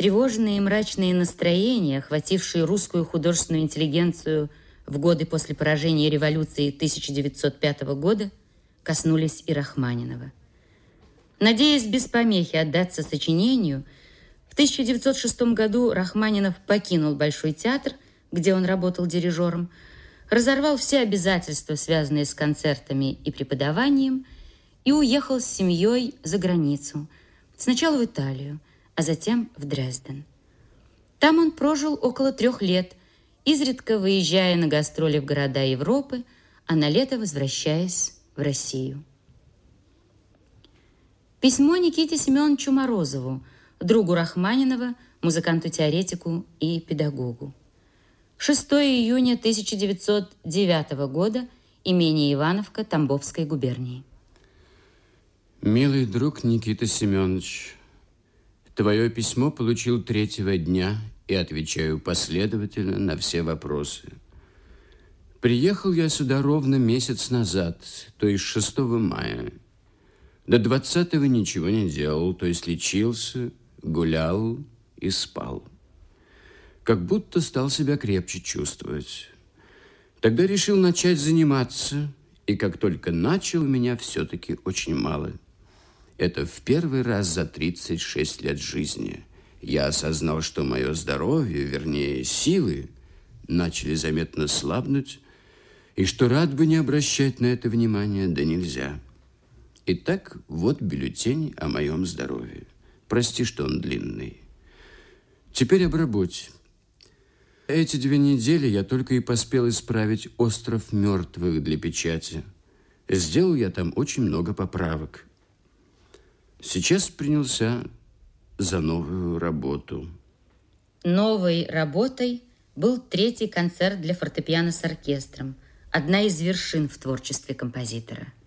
Тревожные и мрачные настроения, охватившие русскую художественную интеллигенцию в годы после поражения революции 1905 года, коснулись и Рахманинова. Надеясь без помехи отдаться сочинению, в 1906 году Рахманинов покинул Большой театр, где он работал дирижером, разорвал все обязательства, связанные с концертами и преподаванием, и уехал с семьей за границу, сначала в Италию, а затем в Дрезден. Там он прожил около 3 лет, изредка выезжая на гастроли в города Европы, а на лето возвращаясь в Россию. Письмо Никите Семеновичу Морозову, другу Рахманинова, музыканту-теоретику и педагогу. 6 июня 1909 года, имение Ивановка Тамбовской губернии. Милый друг Никита Семенович, твое письмо получил 3-го дня и отвечаю последовательно на все вопросы. Приехал я сюда ровно месяц назад, то есть 6 мая. До 20-го ничего не делал, то есть лечился, гулял и спал. Как будто стал себя крепче чувствовать. Тогда решил начать заниматься, и как только начал, у меня все-таки очень мало. Это в первый раз за 36 лет жизни я осознал, что мое здоровье, вернее, силы, начали заметно слабнуть, и что рад бы не обращать на это внимания, да нельзя. Итак, вот бюллетень о моем здоровье. Прости, что он длинный. Теперь об работе. Эти 2 недели я только и поспел исправить «Остров мертвых» для печати. Сделал я там очень много поправок. Сейчас принялся за новую работу. Новой работой был 3-й концерт для фортепиано с оркестром, одна из вершин в творчестве композитора.